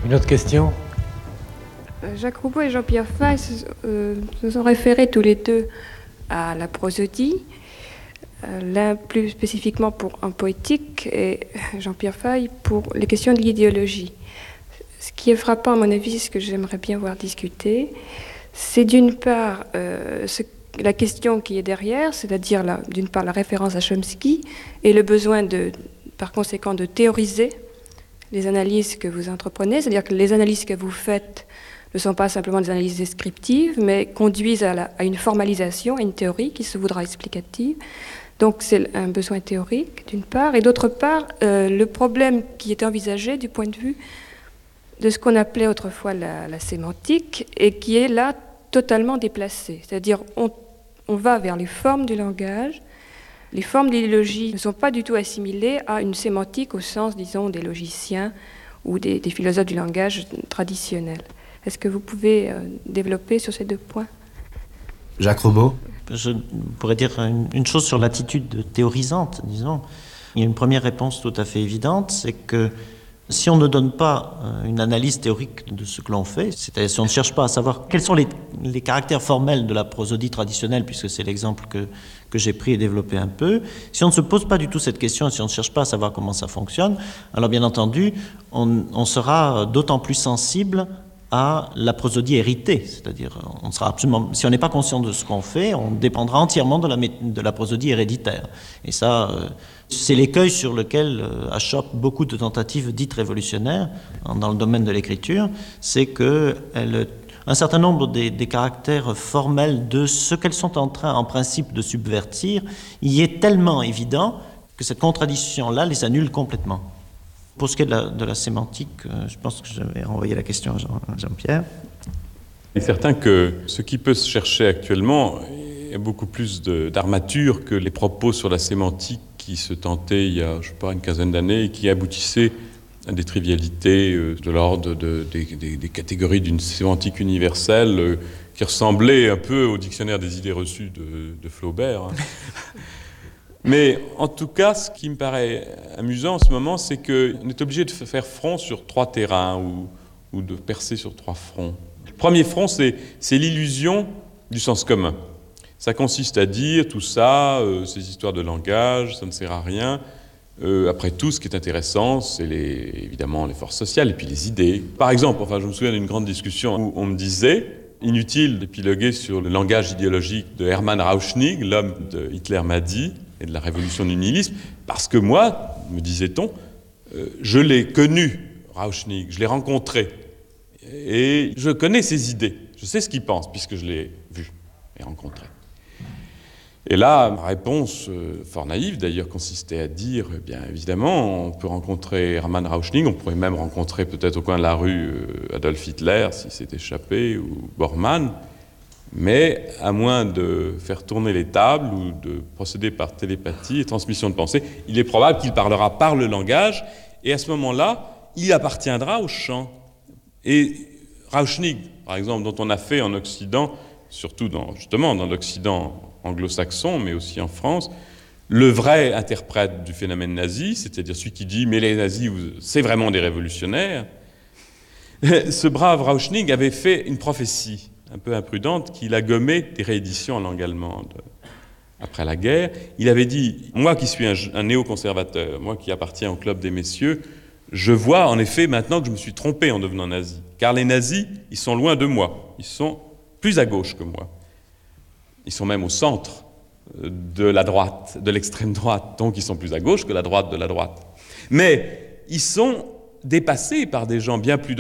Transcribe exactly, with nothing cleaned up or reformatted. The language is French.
Une autre question ? Jacques Roubaud et Jean-Pierre Fay se, euh, se sont référés tous les deux à la prosodie, euh, l'un plus spécifiquement pour un poétique et Jean-Pierre Fay pour les questions de l'idéologie. Ce qui est frappant à mon avis, ce que j'aimerais bien voir discuter, c'est d'une part euh, ce, la question qui est derrière, c'est-à-dire la, d'une part la référence à Chomsky et le besoin de, par conséquent de théoriser les analyses que vous entreprenez, c'est-à-dire que les analyses que vous faites ne sont pas simplement des analyses descriptives, mais conduisent à, la, à une formalisation, à une théorie qui se voudra explicative. Donc c'est un besoin théorique, d'une part, et d'autre part, euh, le problème qui était envisagé du point de vue de ce qu'on appelait autrefois la, la sémantique, et qui est là totalement déplacé. C'est-à-dire on, on va vers les formes du langage. Les formes de l'idéologie ne sont pas du tout assimilées à une sémantique au sens, disons, des logiciens ou des, des philosophes du langage traditionnels. Est-ce que vous pouvez euh, développer sur ces deux points ? Jacques Roubaud ? Je pourrais dire une, une chose sur l'attitude théorisante, disons. Il y a une première réponse tout à fait évidente, c'est que si on ne donne pas une analyse théorique de ce que l'on fait, c'est-à-dire si on ne cherche pas à savoir quels sont les, les caractères formels de la prosodie traditionnelle, puisque c'est l'exemple que, que j'ai pris et développé un peu, si on ne se pose pas du tout cette question, et si on ne cherche pas à savoir comment ça fonctionne, alors bien entendu, on, on sera d'autant plus sensible à la prosodie héritée, c'est-à-dire on sera absolument, si on n'est pas conscient de ce qu'on fait, on dépendra entièrement de la, de la prosodie héréditaire. Et ça, euh, c'est l'écueil sur lequel euh, achoppent beaucoup de tentatives dites révolutionnaires dans le domaine de l'écriture, c'est que elle, un certain nombre des, des caractères formels de ce qu'elles sont en train, en principe, de subvertir, y est tellement évident que cette contradiction-là les annule complètement. Pour ce qui est de la, de la sémantique, euh, je pense que je vais renvoyer la question à, Jean, à Jean-Pierre. Il est certain que ce qui peut se chercher actuellement est beaucoup plus de, d'armature que les propos sur la sémantique qui se tentaient il y a, je sais pas, une quinzaine d'années et qui aboutissaient à des trivialités euh, de l'ordre de, de, de, de, des catégories d'une sémantique universelle euh, qui ressemblait un peu au dictionnaire des idées reçues de, de Flaubert. Hein. Mais en tout cas, ce qui me paraît amusant en ce moment, c'est qu'on est obligé de faire front sur trois terrains ou, ou de percer sur trois fronts. Le premier front, c'est, c'est l'illusion du sens commun. Ça consiste à dire tout ça, euh, ces histoires de langage, ça ne sert à rien. Euh, après tout, ce qui est intéressant, c'est les, évidemment les forces sociales et puis les idées. Par exemple, enfin, je me souviens d'une grande discussion où on me disait inutile d'épiloguer sur le langage idéologique de Hermann Rauschning, l'homme de Hitler m'a dit, et de la révolution du nihilisme, parce que moi, me disait-on, euh, je l'ai connu, Rauschning, je l'ai rencontré, et je connais ses idées, je sais ce qu'il pense, puisque je l'ai vu et rencontré. Et là, ma réponse, euh, fort naïve d'ailleurs, consistait à dire, eh bien évidemment, on peut rencontrer Hermann Rauschning, on pourrait même rencontrer peut-être au coin de la rue euh, Adolf Hitler, s'il s'est échappé, ou Bormann, mais à moins de faire tourner les tables ou de procéder par télépathie et transmission de pensée, il est probable qu'il parlera par le langage, et à ce moment-là, il appartiendra au chant. Et Rauschning, par exemple, dont on a fait en Occident, surtout dans, justement dans l'Occident anglo-saxon, mais aussi en France, le vrai interprète du phénomène nazi, c'est-à-dire celui qui dit « mais les nazis, c'est vraiment des révolutionnaires », ce brave Rauschning avait fait une prophétie un peu imprudente, qu'il a gommé des rééditions en langue allemande après la guerre. Il avait dit, moi qui suis un, un néoconservateur, moi qui appartiens au club des messieurs, je vois en effet maintenant que je me suis trompé en devenant nazi, car les nazis, ils sont loin de moi, ils sont plus à gauche que moi, ils sont même au centre de la droite, de l'extrême droite, donc ils sont plus à gauche que la droite de la droite. Mais ils sont dépassés par des gens bien plus